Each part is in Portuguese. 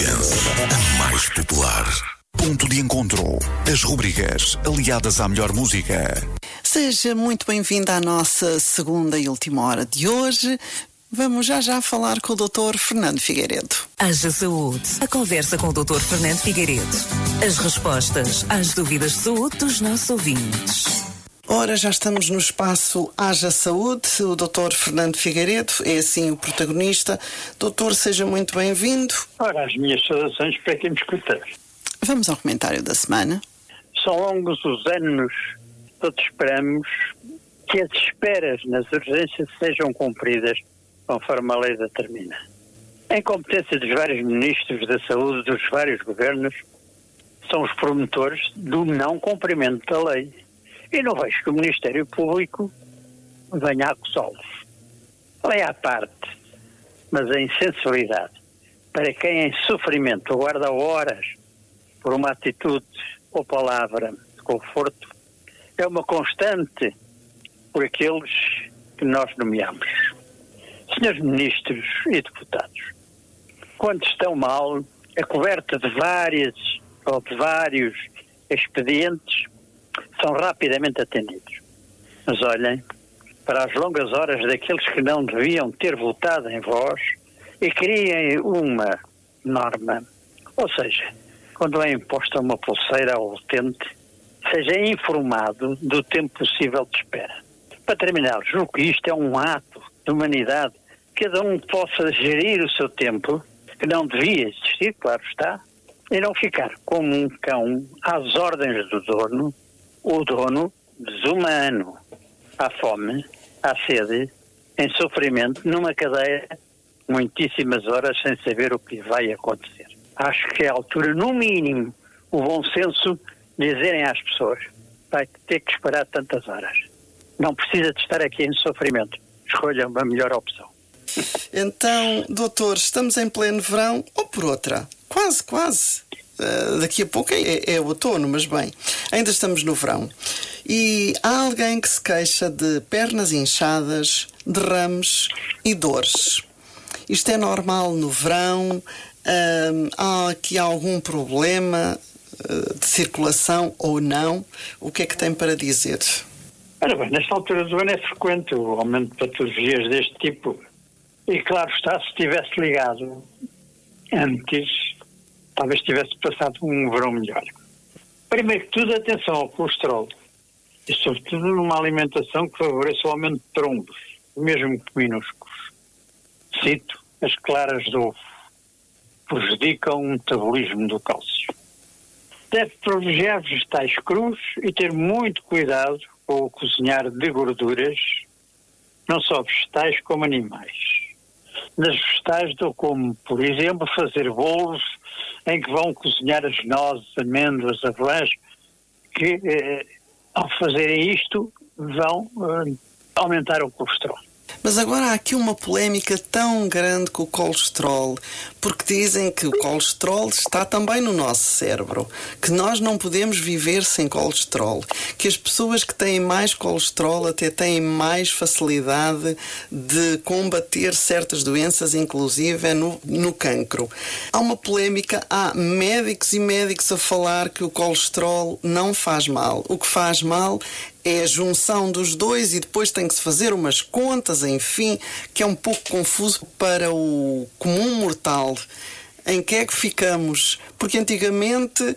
Renascença, a mais popular. Ponto de encontro. As rubricas aliadas à melhor música. Seja muito bem-vindo à nossa segunda e última hora de hoje. Vamos já falar com o Dr. Fernando Figueiredo. Haja Saúde. A conversa com o Dr. Fernando Figueiredo. As respostas às dúvidas de saúde dos nossos ouvintes. Ora, já estamos no espaço Haja Saúde. O Dr. Fernando Figueiredo é assim o protagonista. Doutor, seja muito bem-vindo. Ora, as minhas saudações para quem me escuta. Vamos ao comentário da semana. São longos os anos, todos esperamos que as esperas nas urgências sejam cumpridas conforme a lei determina. A incompetência dos vários ministros da saúde dos vários governos são os promotores do não cumprimento da lei. E não vejo que o Ministério Público venha a acusá-los. Lei à parte, mas a insensibilidade para quem em sofrimento aguarda horas por uma atitude ou palavra de conforto é uma constante por aqueles que nós nomeamos. Senhores ministros e deputados, quando estão mal, a coberta de vários expedientes são rapidamente atendidos. Mas olhem para as longas horas daqueles que não deviam ter votado em vós e criem uma norma. Ou seja, quando é imposta uma pulseira ao utente, seja informado do tempo possível de espera. Para terminar, julgo que isto é um ato de humanidade. Cada um possa gerir o seu tempo, que não devia existir, claro está, e não ficar como um cão às ordens do dono, o dono desumano, à fome, à sede, em sofrimento, numa cadeia, muitíssimas horas sem saber o que vai acontecer. Acho que é a altura, no mínimo, o bom senso dizerem às pessoas: vai ter que esperar tantas horas. Não precisa de estar aqui em sofrimento. Escolha uma melhor opção. Então, doutor, estamos em pleno verão ou por outra? Quase. Daqui a pouco é outono, mas bem, ainda estamos no verão. E há alguém que se queixa de pernas inchadas, derrames e dores. Isto é normal no verão? Há aqui algum problema de circulação ou não? O que é que tem para dizer? Ora bem, nesta altura do ano é frequente o aumento de patologias deste tipo. E claro está, se tivesse ligado antes, talvez tivesse passado um verão melhor. Primeiro que tudo, atenção ao colesterol. E sobretudo numa alimentação que favoreça o aumento de trombos, mesmo que minúsculos. Cito, as claras de ovo prejudicam o metabolismo do cálcio. Deve privilegiar vegetais crus e ter muito cuidado com o cozinhar de gorduras, não só vegetais como animais. Nas vegetais dou como, por exemplo, fazer bolos em que vão cozinhar as nozes, amêndoas, avelãs, que ao fazerem isto vão aumentar o colesterol. Mas agora há aqui uma polémica tão grande com o colesterol, porque dizem que o colesterol está também no nosso cérebro, que nós não podemos viver sem colesterol, que as pessoas que têm mais colesterol até têm mais facilidade de combater certas doenças, inclusive no cancro. Há uma polémica, há médicos e médicos a falar que o colesterol não faz mal. O que faz mal é a junção dos dois e depois tem que se fazer umas contas, enfim, que é um pouco confuso para o comum mortal. Em que é que ficamos? Porque antigamente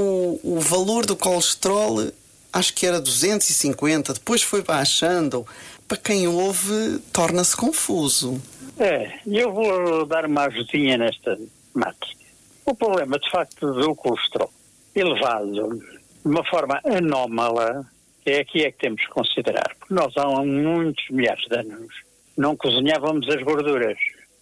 o valor do colesterol acho que era 250, depois foi baixando. Para quem ouve, torna-se confuso. Eu vou dar uma ajudinha nesta matéria. O problema, de facto, do colesterol elevado de uma forma anómala é que temos que considerar. Porque nós há muitos milhares de anos não cozinhávamos as gorduras.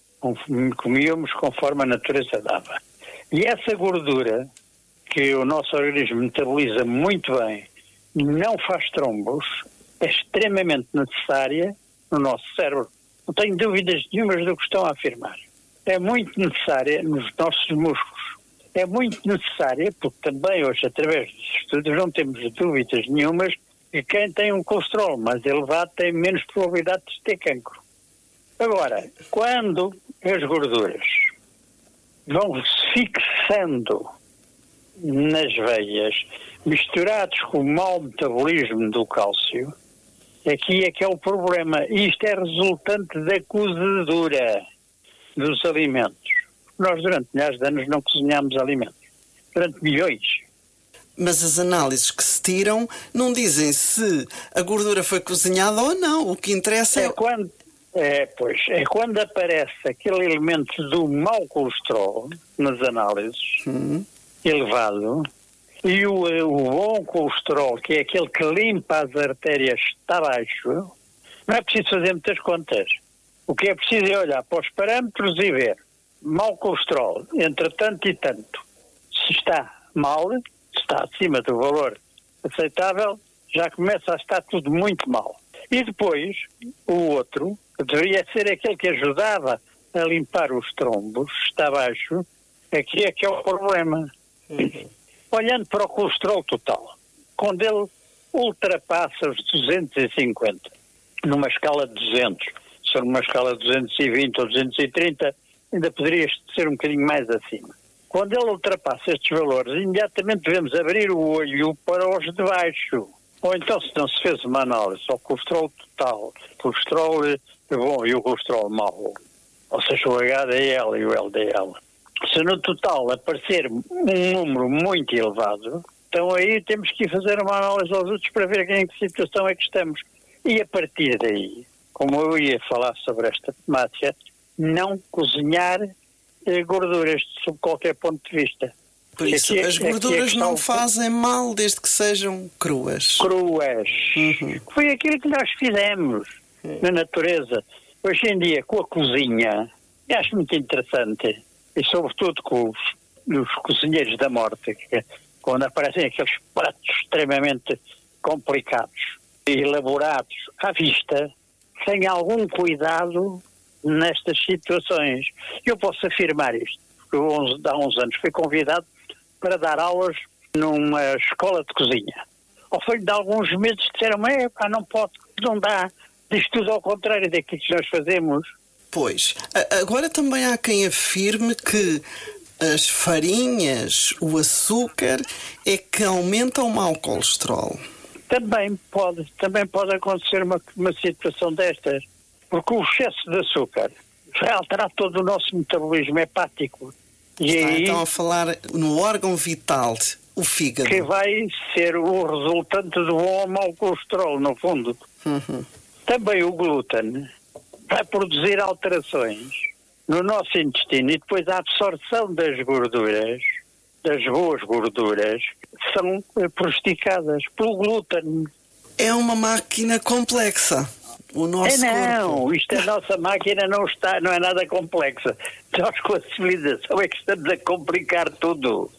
Comíamos conforme a natureza dava. E essa gordura, que o nosso organismo metaboliza muito bem, não faz trombos, é extremamente necessária no nosso cérebro. Não tenho dúvidas nenhumas do que estão a afirmar. É muito necessária nos nossos músculos. É muito necessária, porque também hoje, através dos estudos, não temos dúvidas nenhumas que quem tem um colesterol mais elevado tem menos probabilidade de ter cancro. Agora, quando as gorduras vão-se fixando nas veias, misturados com o mau metabolismo do cálcio. Aqui é que é o problema. Isto é resultante da cozedura dos alimentos. Nós, durante milhares de anos, não cozinhámos alimentos. Durante milhões. Mas as análises que se tiram não dizem se a gordura foi cozinhada ou não. O que interessa é... É quando aparece aquele elemento do mau colesterol nas análises, elevado, e o bom colesterol, que é aquele que limpa as artérias, está baixo. Não é preciso fazer muitas contas. O que é preciso é olhar para os parâmetros e ver mau colesterol, entre tanto e tanto. Se está mal, se está acima do valor aceitável, já começa a estar tudo muito mal. E depois, o outro, que deveria ser aquele que ajudava a limpar os trombos, está baixo, aqui é que é o problema. Olhando para o colesterol total, quando ele ultrapassa os 250, numa escala de 200, se for numa escala de 220 ou 230, ainda poderia ser um bocadinho mais acima. Quando ele ultrapassa estes valores, imediatamente devemos abrir o olho para os de baixo. Ou então, se não se fez uma análise ao colesterol total, colesterol bom e o colesterol mau, ou seja, o HDL e o LDL, se no total aparecer um número muito elevado, então aí temos que ir fazer uma análise aos outros para ver em que situação é que estamos. E a partir daí, como eu ia falar sobre esta temática, não cozinhar gorduras sob qualquer ponto de vista. Por isso, as gorduras não fazem mal desde que sejam cruas. Cruas. Foi aquilo que nós fizemos na natureza. Hoje em dia, com a cozinha, acho muito interessante, e sobretudo com os cozinheiros da morte, que, quando aparecem aqueles pratos extremamente complicados e elaborados à vista, sem algum cuidado nestas situações. Eu posso afirmar isto, porque há uns anos fui convidado para dar aulas numa escola de cozinha. Ao fim de alguns meses disseram-me, não pode, não dá, diz tudo ao contrário daquilo que nós fazemos. Pois, agora também há quem afirme que as farinhas, o açúcar, é que aumentam o mau colesterol. Também pode acontecer uma situação destas, porque o excesso de açúcar vai alterar todo o nosso metabolismo hepático. E está aí, então a falar no órgão vital, o fígado. Que vai ser o resultante do bom ou mau colesterol, no fundo. Também o glúten vai produzir alterações no nosso intestino e depois a absorção das gorduras, das boas gorduras, são prejudicadas pelo glúten. É uma máquina complexa. O nosso corpo. A nossa máquina não é nada complexa. Nós, com a civilização, é que estamos a complicar tudo.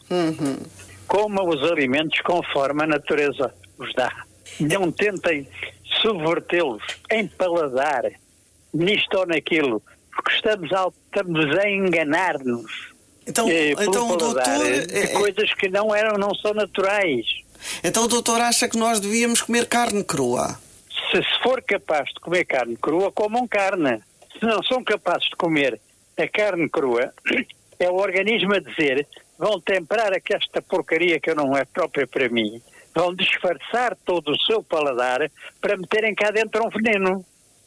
Coma os alimentos conforme a natureza os dá. Não tentem subvertê-los em paladar, nisto ou naquilo, porque estamos a enganar-nos. Então o doutor... de coisas que não são naturais. Então o doutor acha que nós devíamos comer carne crua? Se for capaz de comer carne crua, comam carne. Se não são capazes de comer a carne crua, é o organismo a dizer, vão temperar esta porcaria que não é própria para mim, vão disfarçar todo o seu paladar para meterem cá dentro um veneno.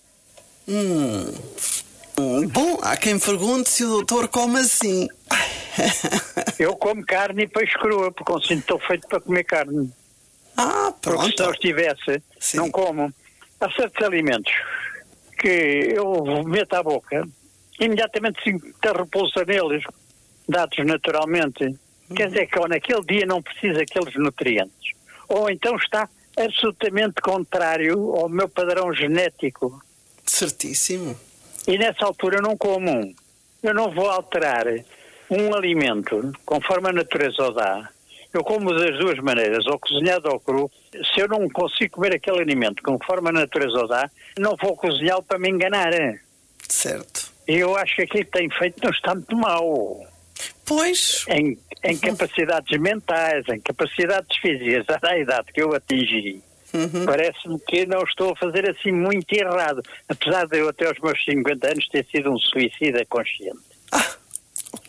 Bom, há quem pergunte se o doutor come assim. Eu como carne e peixe crua, porque eu sinto estou feito para comer carne. Pronto. Porque se não estivesse, não como. Há certos alimentos que eu meto à boca, imediatamente sinto a repulsa neles, dados naturalmente. Quer dizer que naquele dia não precisa daqueles nutrientes. Ou então está absolutamente contrário ao meu padrão genético. Certíssimo. E nessa altura eu não como. Eu não vou alterar um alimento conforme a natureza o dá. Eu como das duas maneiras, ou cozinhado ou cru. Se eu não consigo comer aquele alimento conforme a natureza o dá, não vou cozinhá-lo para me enganar. Certo. E eu acho que aquilo que tem feito não está muito mal. Pois. Em capacidades mentais, em capacidades físicas, à idade que eu atingi, parece-me que não estou a fazer assim muito errado. Apesar de eu até aos meus 50 anos ter sido um suicida consciente.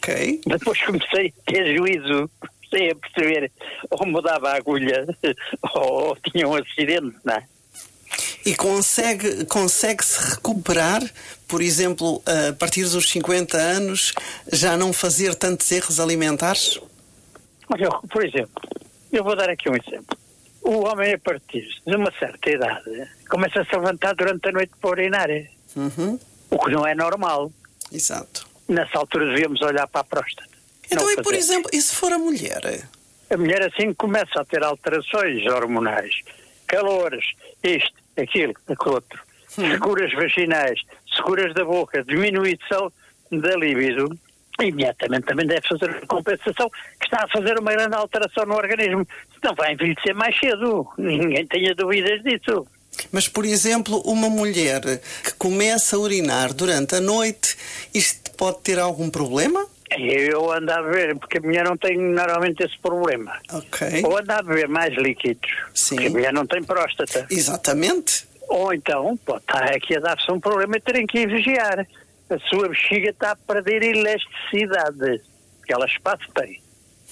Ok. Depois comecei a ter juízo, comecei a perceber ou mudava a agulha ou tinha um acidente, não é? E consegue-se recuperar, por exemplo, a partir dos 50 anos, já não fazer tantos erros alimentares? Olha, por exemplo, eu vou dar aqui um exemplo. O homem, a partir de uma certa idade, começa a se levantar durante a noite para urinar. Uhum. O que não é normal. Exato. Nessa altura devíamos olhar para a próstata. Então, Não e por fazer. exemplo, e se for a mulher? A mulher assim começa a ter alterações hormonais, calores, isto, aquilo, aquilo outro, securas vaginais, securas da boca, diminuição da libido, imediatamente também deve fazer a compensação que está a fazer uma grande alteração no organismo. Senão vai envelhecer mais cedo, ninguém tenha dúvidas disso. Mas, por exemplo, uma mulher que começa a urinar durante a noite, isto pode ter algum problema? Eu ando a beber, porque a mulher não tem normalmente esse problema. Ok. Ou anda a beber mais líquidos, Sim. porque a mulher não tem próstata. Exatamente. Ou então, pode estar aqui a dar-se um problema e terem que ir vigiar. A sua bexiga está a perder elasticidade, que ela espaço tem.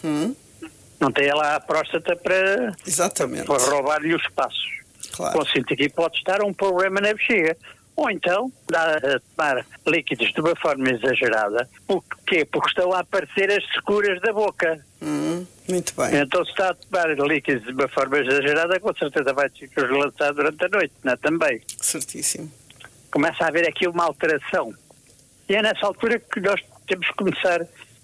Não tem ela a próstata para Exatamente. roubar-lhe os espaços. Claro. Consente aqui pode estar um problema na bexiga. Ou então, dá a tomar líquidos de uma forma exagerada. Porquê? Porque estão a aparecer as securas da boca. Muito bem. Então, se está a tomar líquidos de uma forma exagerada, com certeza vai se relaxar durante a noite, não é? Também. Certíssimo. Começa a haver aqui uma alteração. E é nessa altura que nós temos que começar a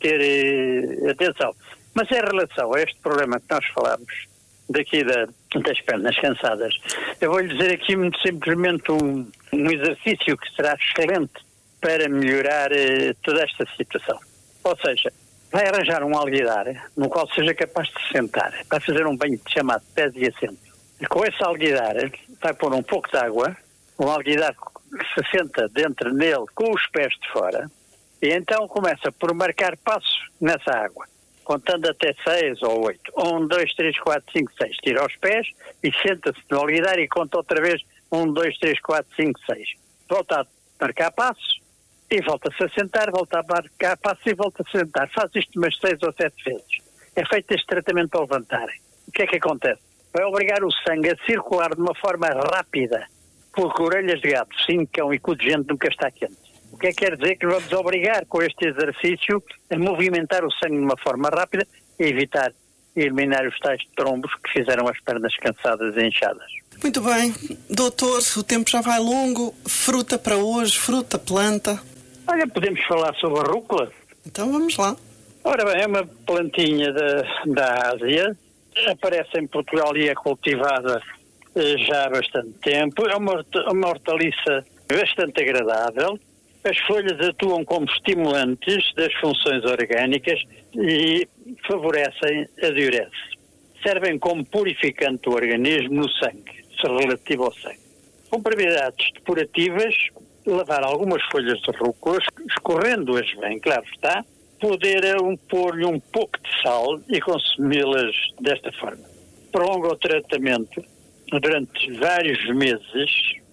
ter atenção. Mas em relação a este problema que nós falámos, daqui das pernas cansadas, eu vou-lhe dizer aqui muito simplesmente um exercício que será excelente para melhorar toda esta situação. Ou seja, vai arranjar um alguidar no qual seja capaz de se sentar. Vai fazer um banho chamado pés e assento. E com esse alguidar vai pôr um pouco de água, um alguidar que se senta dentro nele com os pés de fora, e então começa por marcar passos nessa água, contando até 6 ou 8. 1, 2, 3, 4, 5, 6. Tira os pés e senta-se no alguidar e conta outra vez 1, 2, 3, 4, 5, 6. Volta a marcar passos e volta-se a sentar, volta a marcar passos e volta a sentar. Faz isto umas 6 ou 7 vezes. É feito este tratamento para levantarem. O que é que acontece? Vai obrigar o sangue a circular de uma forma rápida, porque orelhas de gato, sim, cão e cu de gente nunca está quente. O que é que quer dizer? Que vamos obrigar com este exercício a movimentar o sangue de uma forma rápida e evitar e eliminar os tais trombos que fizeram as pernas cansadas e inchadas. Muito bem. Doutor, o tempo já vai longo. Fruta para hoje, fruta, planta. Olha, podemos falar sobre a rúcula? Então vamos lá. Ora bem, é uma plantinha da Ásia, aparece em Portugal e é cultivada já há bastante tempo. É uma hortaliça bastante agradável. As folhas atuam como estimulantes das funções orgânicas e favorecem a diurese. Servem como purificante do organismo no sangue, se relativo ao sangue. Com propriedades depurativas, lavar algumas folhas de rúcula, escorrendo-as bem, claro está, poder pôr-lhe um pouco de sal e consumi-las desta forma. Prolonga o tratamento durante vários meses,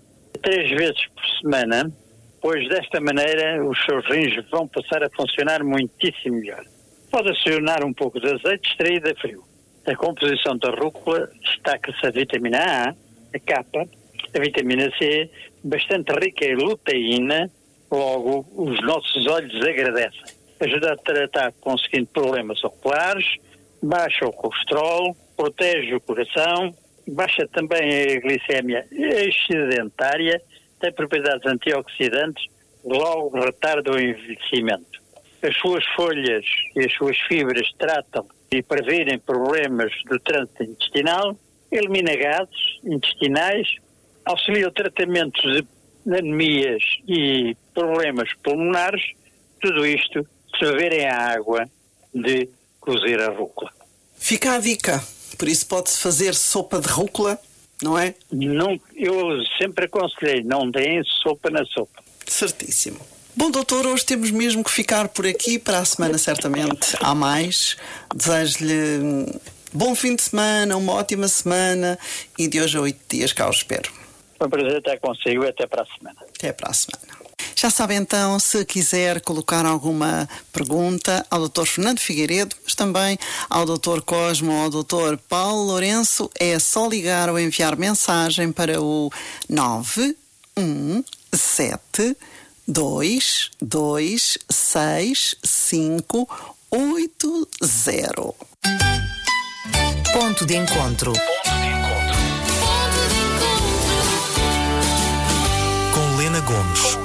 3 vezes por semana, pois desta maneira os seus rins vão passar a funcionar muitíssimo melhor. Pode adicionar um pouco de azeite extraído a frio. A composição da rúcula destaca-se a vitamina A, a K, a vitamina C, bastante rica em luteína, logo os nossos olhos agradecem. Ajuda a tratar conseguindo problemas oculares, baixa o colesterol, protege o coração, baixa também a glicémia excedentária, tem propriedades antioxidantes, logo retarda o envelhecimento. As suas folhas e as suas fibras tratam e previnem problemas do trânsito intestinal, elimina gases intestinais, auxilia o tratamento de anemias e problemas pulmonares, tudo isto se beberem a água de cozer a rúcula. Fica a dica. Por isso pode-se fazer sopa de rúcula, não é? Não, eu sempre aconselhei, não deem sopa na sopa. Certíssimo. Bom, doutor, hoje temos mesmo que ficar por aqui. Para a semana, certamente, há mais. Desejo-lhe bom fim de semana, uma ótima semana e de hoje a 8 dias cá o espero. Foi um prazer estar consigo e até para a semana. Até para a semana. Já sabe então, se quiser colocar alguma pergunta ao Dr. Fernando Figueiredo, mas também ao Dr. Cosmo ou ao Dr. Paulo Lourenço, é só ligar ou enviar mensagem para o 917-226-580. Ponto de encontro. Com Lena Gomes.